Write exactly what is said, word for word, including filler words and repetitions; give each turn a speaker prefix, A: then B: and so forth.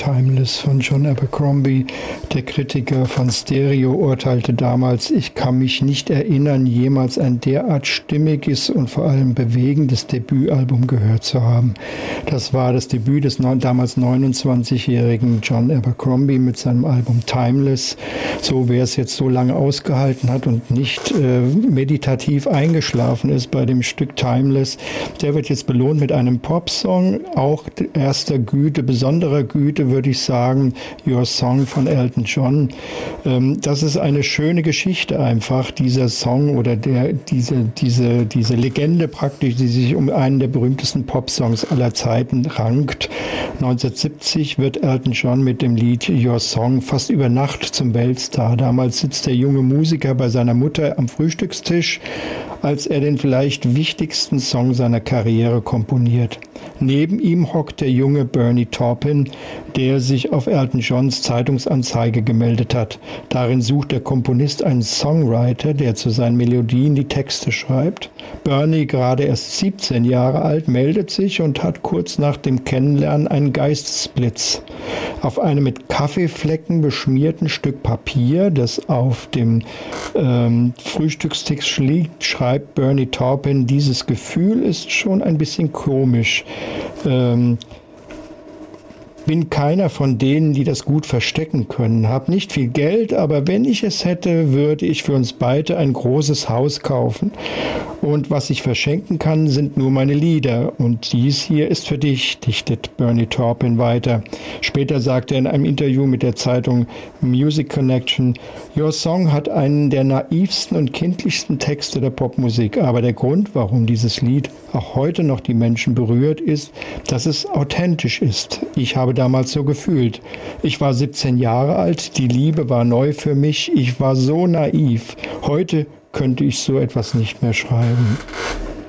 A: Timeless von John Abercrombie. Der Kritiker von Stereo urteilte damals: Ich kann mich nicht erinnern, jemals ein derart stimmiges und vor allem bewegendes Debütalbum gehört zu haben. Das war das Debüt des damals neunundzwanzigjährigen John Abercrombie mit seinem Album Timeless. So, wer es jetzt so lange ausgehalten hat und nicht äh, meditativ eingeschlafen ist bei dem Stück Timeless, der wird jetzt belohnt mit einem Popsong, auch erster Güte, besonderer Güte, würde ich sagen, Your Song von Elton John. Ähm, das ist eine schöne Geschichte einfach, dieser Song oder der, diese, diese, diese Legende praktisch, die sich um einen der berühmtesten Popsongs aller Zeiten rankt. neunzehnhundertsiebzig wird Elton John mit dem Lied Your Song fast über Nacht zum Weltstar. Damals sitzt der junge Musiker bei seiner Mutter am Frühstückstisch, als er den vielleicht wichtigsten Song seiner Karriere komponiert. Neben ihm hockt der junge Bernie Taupin, der sich auf Elton Johns Zeitungsanzeige gemeldet hat. Darin sucht der Komponist einen Songwriter, der zu seinen Melodien die Texte schreibt. Bernie, gerade erst siebzehn Jahre alt, meldet sich und hat kurz nach dem Kennenlernen einen Geistesblitz. Auf einem mit Kaffeeflecken beschmierten Stück Papier, das auf dem ähm, Frühstückstisch liegt, schreibt Bernie Taupin: Dieses Gefühl ist schon ein bisschen komisch. Ähm, bin keiner von denen, die das gut verstecken können. Hab nicht viel Geld, aber wenn ich es hätte, würde ich für uns beide ein großes Haus kaufen. Und was ich verschenken kann, sind nur meine Lieder. Und dies hier ist für dich, dichtet Bernie Taupin weiter. Später sagt er in einem Interview mit der Zeitung Music Connection: Your Song hat einen der naivsten und kindlichsten Texte der Popmusik. Aber der Grund, warum dieses Lied auch heute noch die Menschen berührt, ist, dass es authentisch ist. Ich habe damals so gefühlt. Ich war siebzehn Jahre alt, die Liebe war neu für mich, ich war so naiv. Heute könnte ich so etwas nicht mehr schreiben.